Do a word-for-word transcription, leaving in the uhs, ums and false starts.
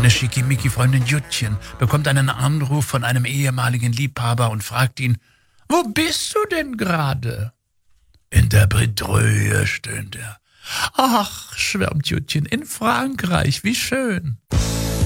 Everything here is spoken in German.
Seine Schickimicki-Freundin Jutchen bekommt einen Anruf von einem ehemaligen Liebhaber und fragt ihn, »Wo bist du denn gerade?« »In der Bredouille«, stöhnt er. »Ach«, schwärmt Jutchen, »in Frankreich, wie schön.«